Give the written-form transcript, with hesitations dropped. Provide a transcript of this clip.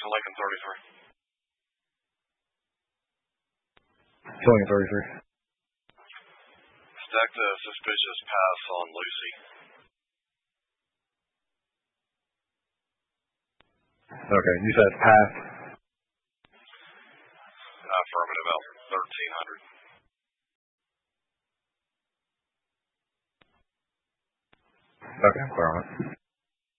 to Lincoln 33. Lincoln 33. Stack the suspicious pass on Lucy. Okay, you said pass. Affirmative, about 1300. Okay, clear on it.